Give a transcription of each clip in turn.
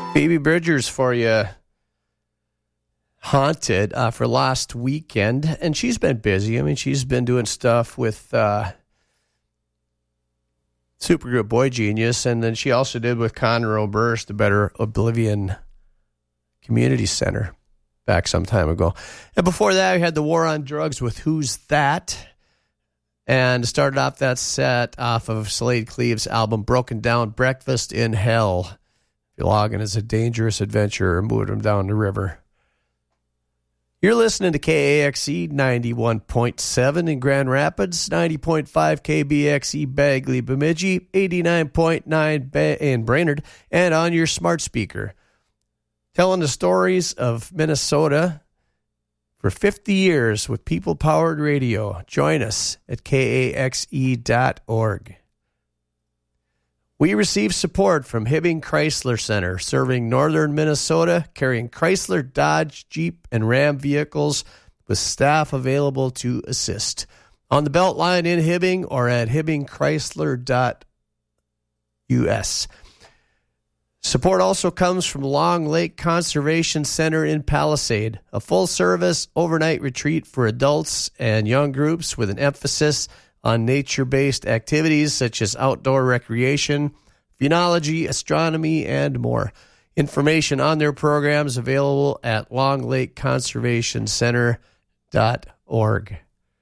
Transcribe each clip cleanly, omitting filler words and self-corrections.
Phoebe Bridgers for you. Haunted for last weekend, and she's been busy. I mean, she's been doing stuff with supergroup Boy Genius, and then she also did with Conroe Burst, the Better Oblivion Community Center, back some time ago. And before that, we had the War on Drugs with Who's That? And started off that set off of Slade Cleave's album Broken Down, Breakfast in Hell. If you're logging as a dangerous adventure, moving them down the river. You're listening to KAXE 91.7 in Grand Rapids, 90.5 KBXE Bagley Bemidji, 89.9 in Brainerd, and on your smart speaker. Telling the stories of Minnesota for 50 years with people-powered radio. Join us at KAXE.org. We receive support from Hibbing Chrysler Center, serving northern Minnesota, carrying Chrysler, Dodge, Jeep, and Ram vehicles with staff available to assist. On the Beltline in Hibbing or at hibbingchrysler.us. Support also comes from Long Lake Conservation Center in Palisade, a full-service overnight retreat for adults and young groups with an emphasis on nature-based activities such as outdoor recreation, phenology, astronomy, and more. Information on their programs available at longlakeconservationcenter.org.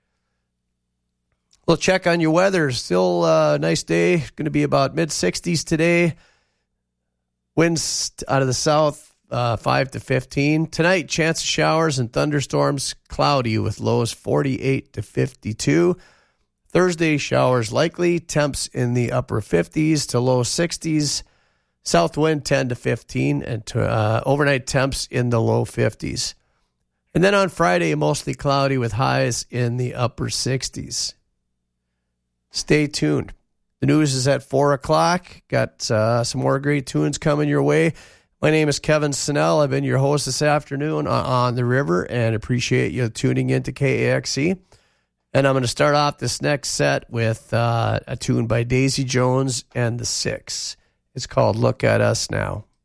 We'll check on your weather. Still a nice day. Going to be about mid-60s today. Winds out of the south, 5 to 15. Tonight, chance of showers and thunderstorms, cloudy with lows 48 to 52. Thursday, showers likely, temps in the upper 50s to low 60s, south wind 10 to 15, and overnight temps in the low 50s. And then on Friday, mostly cloudy with highs in the upper 60s. Stay tuned. The news is at 4 o'clock. Got some more great tunes coming your way. My name is Kevin Snell. I've been your host this afternoon on the river, and appreciate you tuning in to KAXE. And I'm going to start off this next set with a tune by Daisy Jones and the Six. It's called Look at Us Now.